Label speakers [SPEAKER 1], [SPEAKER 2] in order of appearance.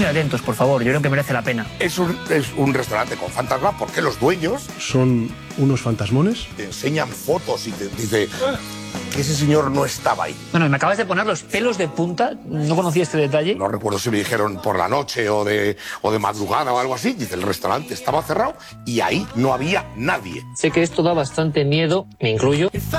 [SPEAKER 1] muy atentos, por favor, yo creo que merece la pena.
[SPEAKER 2] Es un restaurante con fantasma porque los dueños
[SPEAKER 3] Son unos fantasmones.
[SPEAKER 2] te enseñan fotos y te dice que ese señor no estaba ahí.
[SPEAKER 1] Bueno, me acabas de poner los pelos de punta, no conocía este detalle.
[SPEAKER 2] No recuerdo si me dijeron por la noche o de madrugada o algo así. Dice, el restaurante estaba cerrado y ahí no había nadie.
[SPEAKER 1] Sé que esto da bastante miedo, me incluyo.